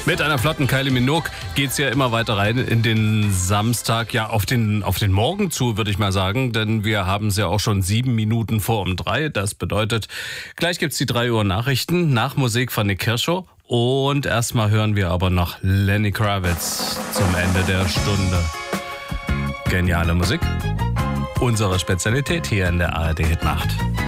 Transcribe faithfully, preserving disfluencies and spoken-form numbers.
Mit einer flotten Kylie Minogue geht's ja immer weiter rein in den Samstag, ja auf den, auf den Morgen zu, würde ich mal sagen, denn wir haben es ja auch schon sieben Minuten vor um drei. Das bedeutet, gleich gibt's die drei Uhr Nachrichten nach Musik von Nick Kershaw und erstmal hören wir aber noch Lenny Kravitz zum Ende der Stunde. Geniale Musik, unsere Spezialität hier in der A R D Hitnacht.